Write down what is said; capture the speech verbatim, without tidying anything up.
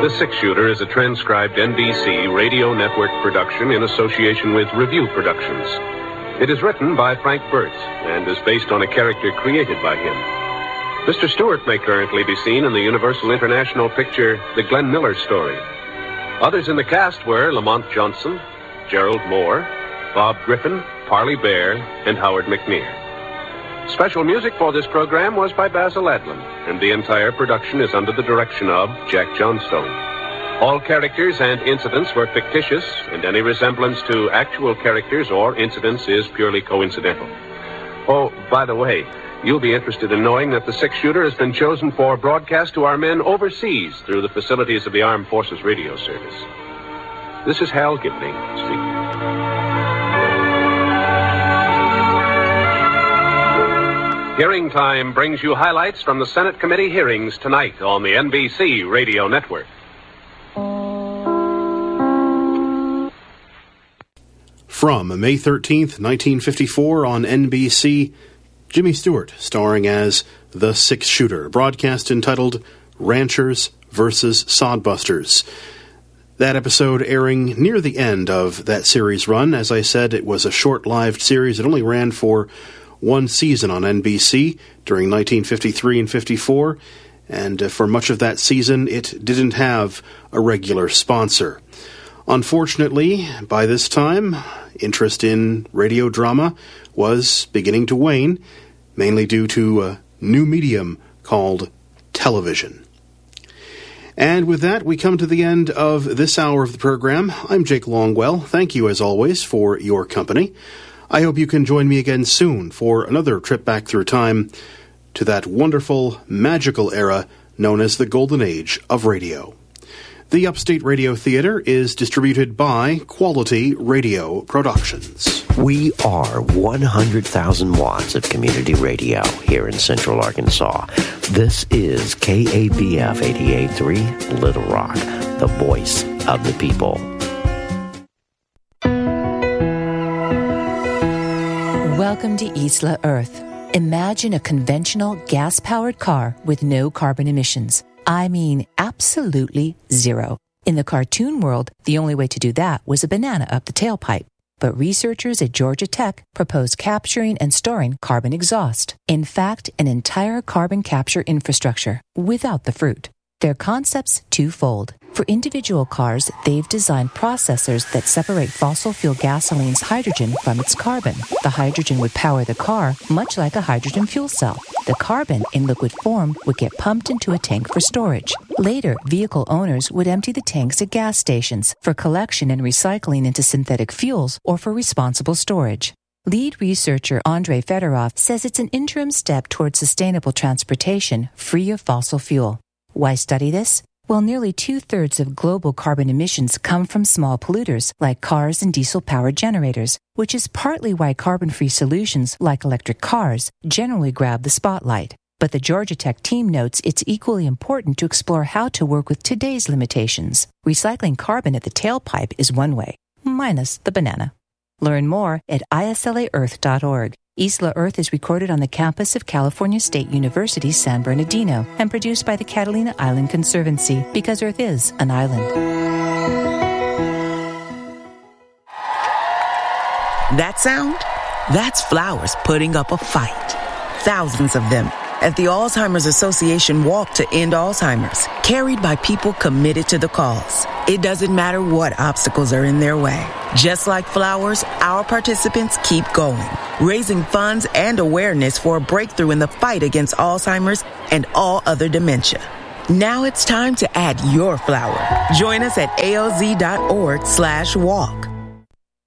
The Six Shooter is a transcribed N B C radio network production in association with Review Productions. It is written by Frank Burt and is based on a character created by him. Mister Stewart may currently be seen in the Universal International picture The Glenn Miller Story. Others in the cast were Lamont Johnson, Gerald Moore, Bob Griffin, Parley Bear, and Howard McNear. Special music for this program was by Basil Adlam, and the entire production is under the direction of Jack Johnstone. All characters and incidents were fictitious, and any resemblance to actual characters or incidents is purely coincidental. Oh, by the way, you'll be interested in knowing that the Six Shooter has been chosen for broadcast to our men overseas through the facilities of the Armed Forces Radio Service. This is Hal Gibney speaking. Hearing Time brings you highlights from the Senate committee hearings tonight on the N B C Radio Network. From May thirteenth, nineteen fifty-four on N B C, Jimmy Stewart starring as The Six Shooter, broadcast entitled Ranchers versus Sodbusters. That episode airing near the end of that series run. As I said, it was a short-lived series. It only ran for one season on N B C during nineteen fifty-three and fifty-four, and uh, for much of that season it didn't have a regular sponsor. Unfortunately, by this time, interest in radio drama was beginning to wane, mainly due to a new medium called television. And with that, we come to the end of this hour of the program. I'm Jake Longwell. Thank you, as always, for your company. I hope you can join me again soon for another trip back through time to that wonderful, magical era known as the Golden Age of Radio. The Upstate Radio Theater is distributed by Quality Radio Productions. We are one hundred thousand watts of community radio here in Central Arkansas. This is K A B F eighty-eight point three Little Rock, the voice of the people. Welcome to Isla Earth. Imagine a conventional gas-powered car with no carbon emissions. I mean, absolutely zero. In the cartoon world, the only way to do that was a banana up the tailpipe. But researchers at Georgia Tech propose capturing and storing carbon exhaust. In fact, an entire carbon capture infrastructure without the fruit. Their concept's twofold. For individual cars, they've designed processors that separate fossil fuel gasoline's hydrogen from its carbon. The hydrogen would power the car, much like a hydrogen fuel cell. The carbon, in liquid form, would get pumped into a tank for storage. Later, vehicle owners would empty the tanks at gas stations for collection and recycling into synthetic fuels or for responsible storage. Lead researcher Andrei Fedorov says it's an interim step towards sustainable transportation free of fossil fuel. Why study this? Well, nearly two-thirds of global carbon emissions come from small polluters like cars and diesel-powered generators, which is partly why carbon-free solutions like electric cars generally grab the spotlight. But the Georgia Tech team notes it's equally important to explore how to work with today's limitations. Recycling carbon at the tailpipe is one way, minus the banana. Learn more at isla earth dot org. Isla Earth is recorded on the campus of California State University, San Bernardino, and produced by the Catalina Island Conservancy, because Earth is an island. That sound? That's flowers putting up a fight. Thousands of them at the Alzheimer's Association Walk to End Alzheimer's, carried by people committed to the cause. It doesn't matter what obstacles are in their way. Just like flowers, our participants keep going, raising funds and awareness for a breakthrough in the fight against Alzheimer's and all other dementia. Now it's time to add your flower. Join us at A L Z dot org slash walk.